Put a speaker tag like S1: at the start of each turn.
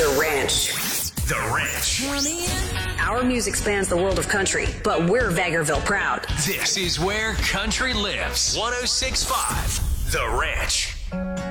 S1: The Ranch.
S2: The Ranch.
S1: Our music spans the world of country, but we're Vegreville proud.
S2: This is where country lives. 106.5 The Ranch.